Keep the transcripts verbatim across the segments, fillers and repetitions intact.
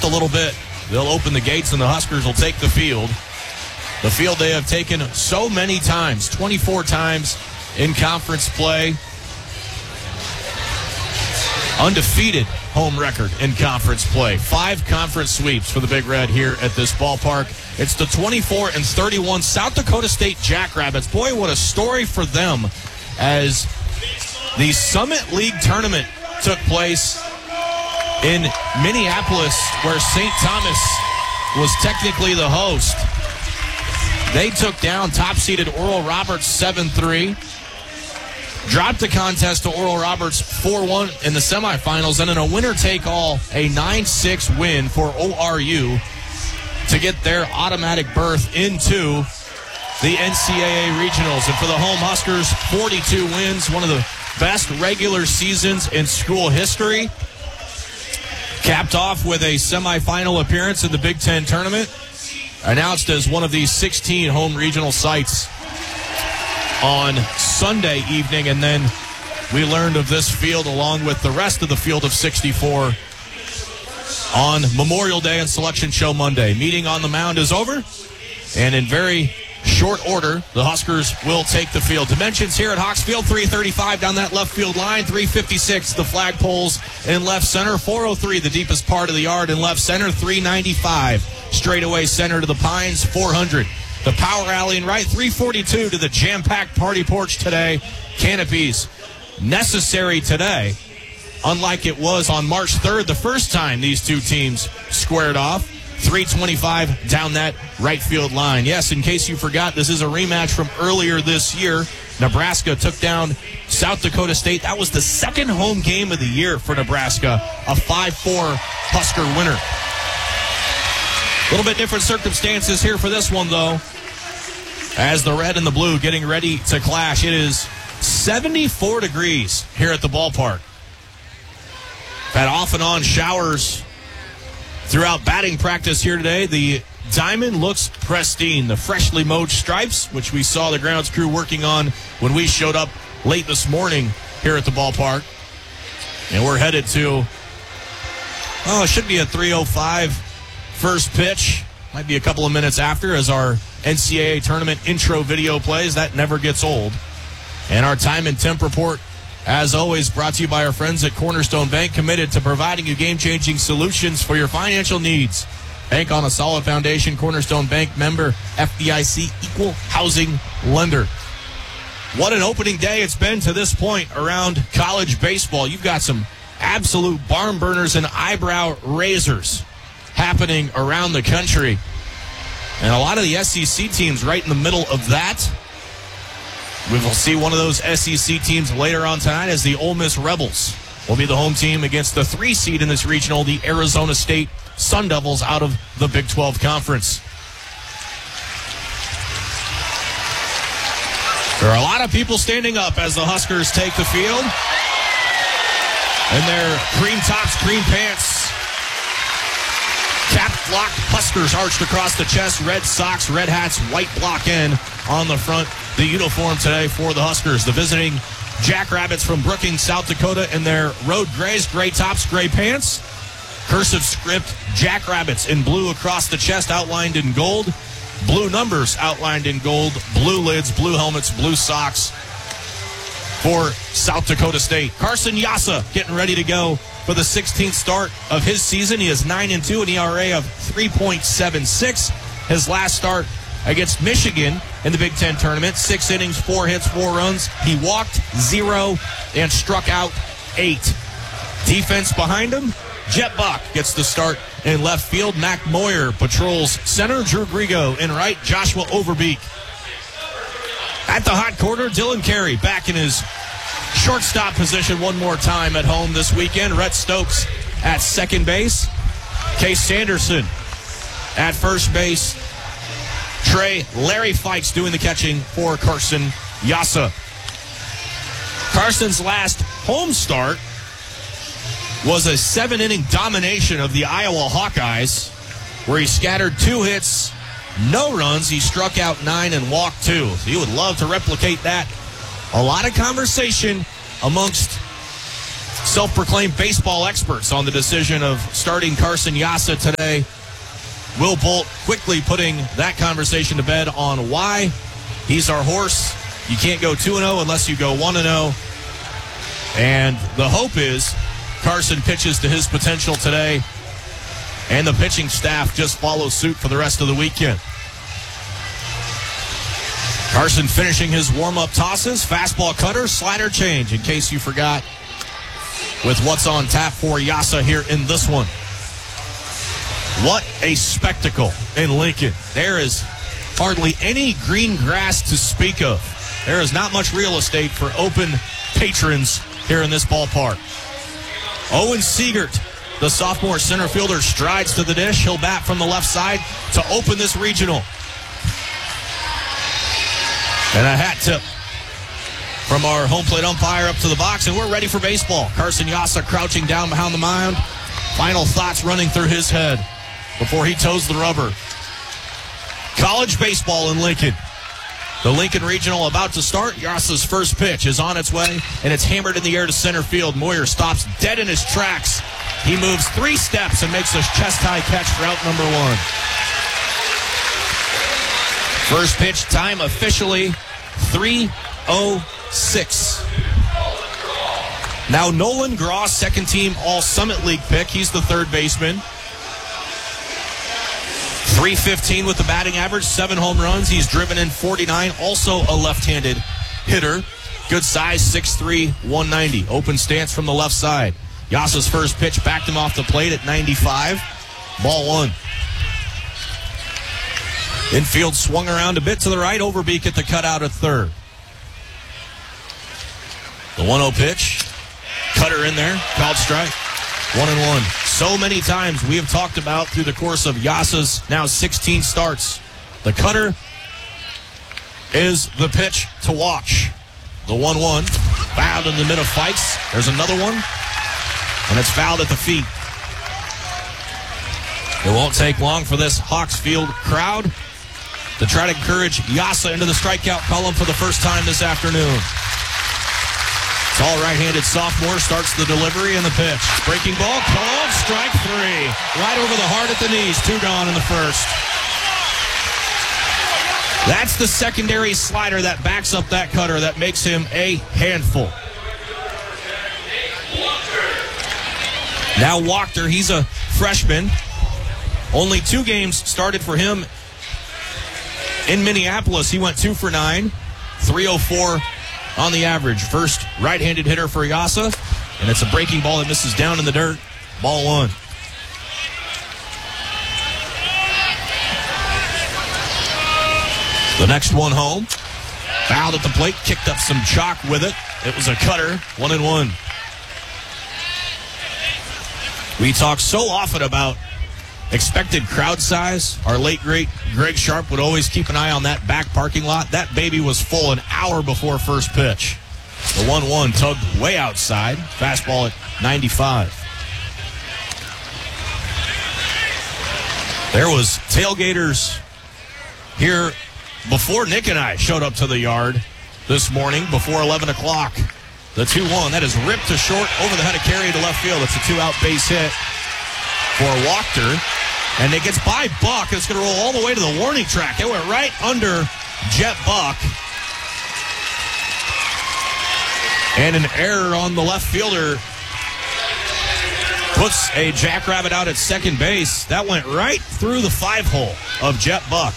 a little bit, they'll open the gates and the Huskers will take the field. The field they have taken so many times, twenty-four times in conference play. Undefeated home record in conference play. Five conference sweeps for the Big Red here at this ballpark. It's the twenty-four and thirty-one South Dakota State Jackrabbits. Boy, what a story for them as the Summit League tournament took place in Minneapolis, where Saint Thomas was technically the host. They took down top-seeded Oral Roberts seven three. Dropped the contest to Oral Roberts four one in the semifinals, and in a winner-take-all, a nine six win for O R U to get their automatic berth into the N C double A regionals. And for the home Huskers, forty-two wins, one of the best regular seasons in school history. Capped off with a semifinal appearance in the Big Ten tournament. Announced as one of these sixteen home regional sites on Sunday evening, and then we learned of this field along with the rest of the field of sixty-four on Memorial Day and Selection Show Monday. Meeting on the mound is over, and in very short order, the Huskers will take the field. Dimensions here at Hawks Field, three thirty-five down that left field line, three fifty-six the flagpoles in left center, four oh three the deepest part of the yard in left center, three ninety-five straightaway center to the Pines, four hundred. The power alley in right, three forty-two to the jam-packed party porch today. Canopies necessary today, unlike it was on March third, the first time these two teams squared off. three twenty-five down that right field line. Yes, in case you forgot, this is a rematch from earlier this year. Nebraska took down South Dakota State. That was the second home game of the year for Nebraska, a five four Husker winner. A little bit different circumstances here for this one, though, as the red and the blue getting ready to clash. It is seventy-four degrees here at the ballpark. Had off and on showers throughout batting practice here today. The diamond looks pristine. The freshly mowed stripes, which we saw the grounds crew working on when we showed up late this morning here at the ballpark. And we're headed to, oh, it should be a three oh five first pitch. Might be a couple of minutes after as our N C double A tournament intro video plays. That never gets old. And our time and temp report, as always, brought to you by our friends at Cornerstone Bank, committed to providing you game-changing solutions for your financial needs. Bank on a solid foundation. Cornerstone Bank, member F D I C, equal housing lender. What an opening day it's been to this point around college baseball. You've got some absolute barn burners and eyebrow raisers happening around the country. And a lot of the S E C teams right in the middle of that. We will see one of those S E C teams later on tonight as the Ole Miss Rebels will be the home team against the three seed in this regional, the Arizona State Sun Devils out of the Big twelve Conference. There are a lot of people standing up as the Huskers take the field. In their cream tops, cream pants, cap block, Huskers arched across the chest, red socks, red hats, white block N on the front. The uniform today for the Huskers. The visiting Jackrabbits from Brookings, South Dakota, in their road grays, gray tops, gray pants. Cursive script, Jackrabbits in blue across the chest, outlined in gold. Blue numbers outlined in gold. Blue lids, blue helmets, blue socks for South Dakota State. Carson Yassa getting ready to go for the sixteenth start of his season. He is nine and two, an E R A of three point seven six. His last start against Michigan in the Big Ten tournament, six innings, four hits, four runs. He walked zero and struck out eight. Defense behind him, Jet Buck gets the start in left field. Mac Moyer patrols center. Drew Grigo in right. Joshua Overbeek at the hot corner. Dylan Carey back in his shortstop position one more time at home this weekend. Rhett Stokes at second base. Case Sanderson at first base. Trey Larry Fikes doing the catching for Carson Yassa. Carson's last home start was a seven-inning domination of the Iowa Hawkeyes, where he scattered two hits, no runs. He struck out nine and walked two. So he would love to replicate that. A lot of conversation amongst self-proclaimed baseball experts on the decision of starting Carson Yassa today. Will Bolt quickly putting that conversation to bed on why he's our horse. You can't go two and oh unless you go one and oh. And the hope is Carson pitches to his potential today, and the pitching staff just follows suit for the rest of the weekend. Carson finishing his warm-up tosses, fastball cutter, slider change, in case you forgot, with what's on tap for Yassa here in this one. What a spectacle in Lincoln. There is hardly any green grass to speak of. There is not much real estate for open patrons here in this ballpark. Owen Siegert, the sophomore center fielder, strides to the dish. He'll bat from the left side to open this regional. And a hat tip from our home plate umpire up to the box, and we're ready for baseball. Carson Yassa crouching down behind the mound. Final thoughts running through his head before he toes the rubber. College baseball in Lincoln. The Lincoln Regional about to start. Yassa's first pitch is on its way, and it's hammered in the air to center field. Moyer stops dead in his tracks. He moves three steps and makes a chest-high catch for out number one. First pitch time officially three oh six. Now Nolan Gross, second team All-Summit League pick. He's the third baseman. three fifteen with the batting average, seven home runs. He's driven in forty-nine, also a left-handed hitter. Good size, six three, one ninety. Open stance from the left side. Yassa's first pitch backed him off the plate at ninety-five. Ball one. Infield swung around a bit to the right. Overbeek at the cutout at third. The one oh pitch. Cutter in there. Called strike. One and one. So many times we have talked about through the course of Yassa's now sixteen starts. The cutter is the pitch to watch. The one one. Fouled in the mid of fights. There's another one. And it's fouled at the feet. It won't take long for this Hawks Field crowd to try to encourage Yassa into the strikeout column for the first time this afternoon. Tall right-handed sophomore starts the delivery and the pitch. Breaking ball, called, strike three. Right over the heart at the knees, two gone in the first. That's the secondary slider that backs up that cutter that makes him a handful. Now Wachter, he's a freshman. Only two games started for him in Minneapolis. He went two for nine, three oh four on the average. First right-handed hitter for Yassa, and it's a breaking ball that misses down in the dirt. Ball one. The next one home. Fouled at the plate, kicked up some chalk with it. It was a cutter, one and one. We talk so often about expected crowd size. Our late, great Greg Sharp would always keep an eye on that back parking lot. That baby was full an hour before first pitch. The one one tugged way outside. Fastball at ninety-five. There was tailgaters here before Nick and I showed up to the yard this morning before eleven o'clock. The two one. That is ripped to short over the head of Carey to left field. It's a two-out base hit for Wachter. And it gets by Buck. It's going to roll all the way to the warning track. It went right under Jet Buck. And an error on the left fielder puts a Jackrabbit out at second base. That went right through the five hole of Jet Buck.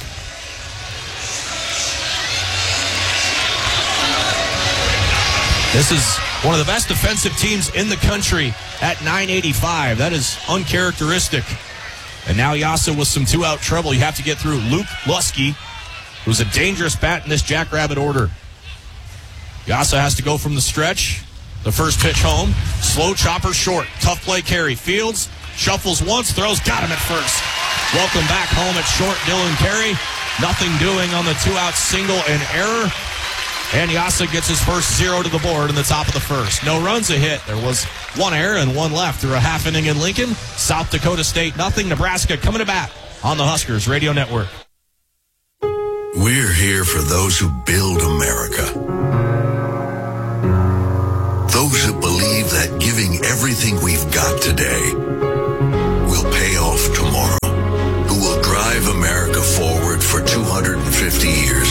This is one of the best defensive teams in the country at nine eighty-five. That is uncharacteristic. And now Yassa with some two-out trouble. You have to get through Luke Lusky, who's a dangerous bat in this Jackrabbit order. Yassa has to go from the stretch. The first pitch home. Slow chopper short. Tough play Carey. Fields shuffles once, throws, got him at first. Welcome back home at short, Dylan Carey. Nothing doing on the two-out single and error. And Yassa gets his first zero to the board in the top of the first. No runs, a hit. There was one error and one left through a half inning in Lincoln. South Dakota State, nothing. Nebraska coming to bat on the Huskers Radio Network. We're here for those who build America. Those who believe that giving every everything we've got today will pay off tomorrow, who will drive America forward for two hundred fifty years.